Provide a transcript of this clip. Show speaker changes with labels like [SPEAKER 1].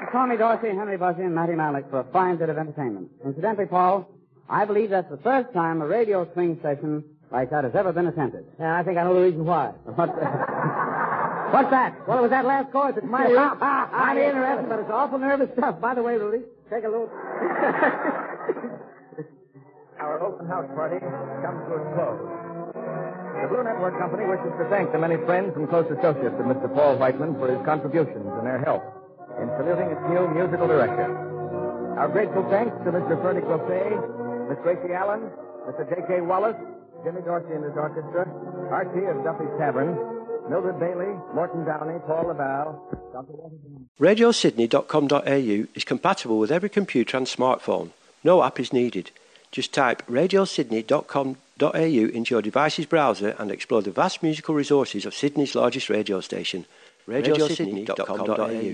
[SPEAKER 1] Tommy Dorsey, Henry Bussey, and Matty Malik for a fine bit of entertainment. Incidentally, Paul, I believe that's the first time a radio swing session like that has ever been attempted.
[SPEAKER 2] Yeah, I think I know the reason why.
[SPEAKER 1] What's that?
[SPEAKER 2] Well, it was that last chorus. It's mighty interesting, but it's awful nervous stuff. By the way, Rudy, take a look.
[SPEAKER 3] Our open house party comes to its close. The Blue Network Company wishes to thank the many friends and close associates of Mr. Paul Whiteman for his contributions and their help in saluting its new musical director. Our grateful thanks to Mr. Fernie Closet, Miss Gracie Allen, Mr. J.K. Wallace, Jimmy Dorsey and his orchestra, Archie of Duffy's Tavern, Mildred Bailey, Morton Downey, Paul LaBelle, Dr. Walter...
[SPEAKER 4] RadioSydney.com.au is compatible with every computer and smartphone. No app is needed. Just type RadioSydney.com.au into your device's browser and explore the vast musical resources of Sydney's largest radio station, RadioSydney.com.au.